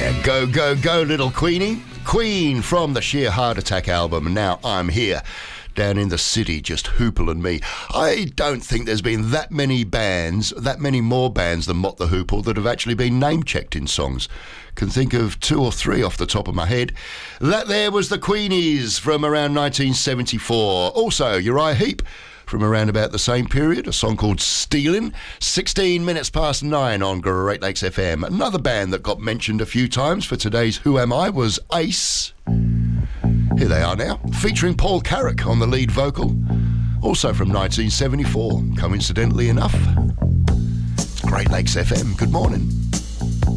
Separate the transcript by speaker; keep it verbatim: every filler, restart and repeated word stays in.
Speaker 1: Yeah, go, go, go, little Queenie. Queen from the Sheer Heart Attack album, Now I'm Here. Down in the city, just Hoople and me. I don't think there's been that many bands, that many more bands than Mott the Hoople that have actually been name-checked in songs. Can think of two or three off the top of my head. That there was the Queenies from around nineteen seventy-four. Also, Uriah Heep from around about the same period, a song called Stealin', sixteen minutes past nine on Great Lakes F M. Another band that got mentioned a few times for today's Who Am I was Ace. Here they are now, featuring Paul Carrick on the lead vocal, also from nineteen seventy-four, coincidentally enough. It's Great Lakes F M, good morning.